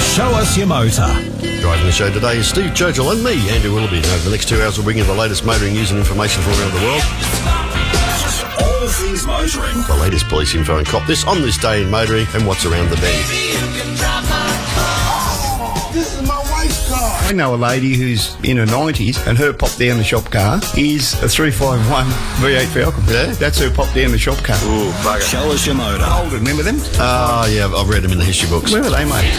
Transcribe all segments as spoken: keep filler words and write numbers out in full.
Show us your motor. Driving the show today is Steve Churchill and me, Andrew Willoughby. Over the next two hours, we'll bring you the latest motoring news and information from around the world. All things motoring. The latest police info and cop this on this day in motoring and what's around the bend. This is my wife's car. I know a lady who's in her nineties and her pop down the shop car is a three fifty-one V eight Falcon. Yeah? That's her pop down the shop car. Ooh, bugger. Show us your motor. Old, remember them? Ah, uh, yeah, I've read them in the history books. Where were they, mate?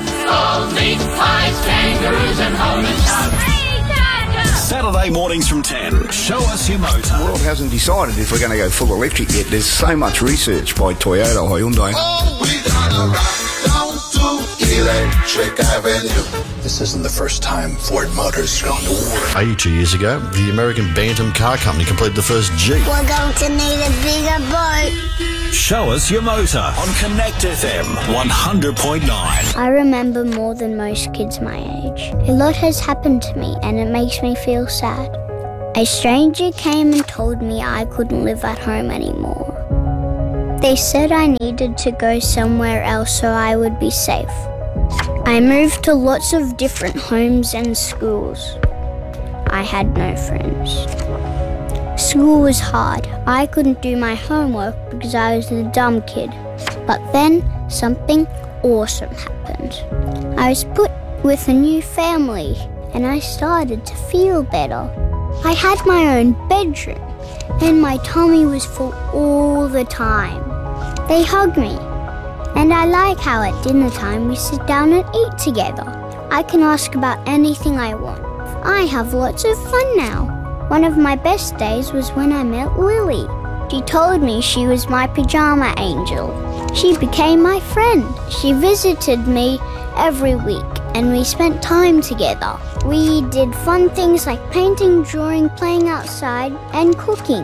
Saturday mornings from ten. Show us your motor. The world hasn't decided if we're going to go full electric yet. There's so much research by Toyota or Hyundai. Oh, we gonna rock down to Electric Avenue. This isn't the first time Ford Motors has gone to war. eighty-two years ago, the American Bantam Car Company completed the first Jeep. We're going to need a bigger boat. Show us your motor on Connect F M one hundred point nine. I remember more than most kids my age. A lot has happened to me and it makes me feel sad. A stranger came and told me I couldn't live at home anymore. They said I needed to go somewhere else so I would be safe. I moved to lots of different homes and schools. I had no friends. School was hard. I couldn't do my homework because I was a dumb kid. But then something awesome happened. I was put with a new family and I started to feel better. I had my own bedroom and my tummy was full all the time. They hugged me. And I like how at dinner time we sit down and eat together. I can ask about anything I want. I have lots of fun now. One of my best days was when I met Lily. She told me she was my pajama angel. She became my friend. She visited me every week and we spent time together. We did fun things like painting, drawing, playing outside and cooking.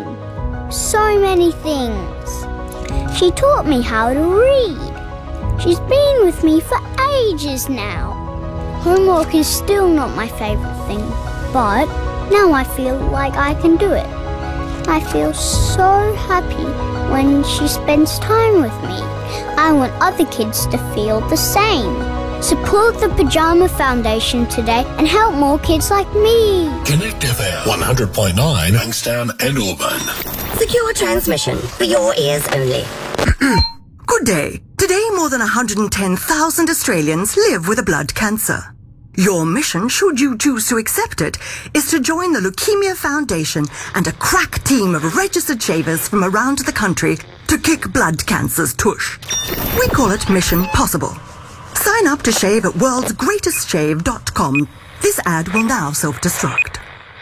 So many things. She taught me how to read. She's been with me for ages now. Homework is still not my favourite thing, but now I feel like I can do it. I feel so happy when she spends time with me. I want other kids to feel the same. Support the Pajama Foundation today and help more kids like me. Connect F M one hundred point nine, Youngstown and Auburn. Secure transmission for your ears only. Good day. Today, more than one hundred ten thousand Australians live with a blood cancer. Your mission, should you choose to accept it, is to join the Leukemia Foundation and a crack team of registered shavers from around the country to kick blood cancer's tush. We call it Mission Possible. Sign up to shave at worlds greatest shave dot com. This ad will now self-destruct.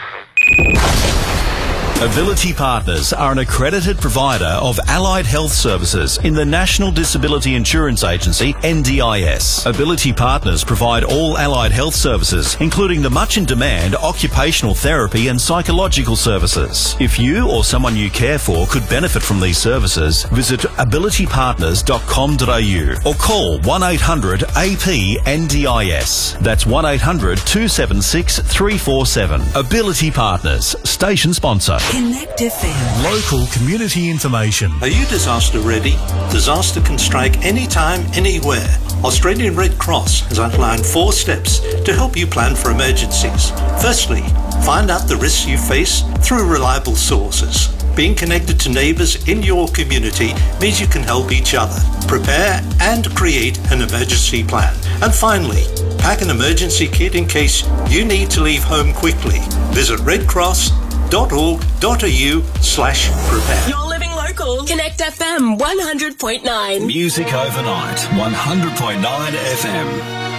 Ability Partners are an accredited provider of allied health services in the National Disability Insurance Agency, N D I S. Ability Partners provide all allied health services, including the much-in-demand occupational therapy and psychological services. If you or someone you care for could benefit from these services, visit ability partners dot com dot a u or call one eight hundred A P N D I S. That's one eight hundred two seven six three four seven. Ability Partners, station sponsor. Connect F M. Local community information. Are you disaster ready? Disaster can strike anytime, anywhere. Australian Red Cross has outlined four steps to help you plan for emergencies. Firstly, find out the risks you face through reliable sources. Being connected to neighbours in your community means you can help each other. Prepare and create an emergency plan. And finally, pack an emergency kit in case you need to leave home quickly. Visit redcross.org.au slash prepare. You're living local. Connect F M one hundred point nine. Music overnight, one hundred point nine F M.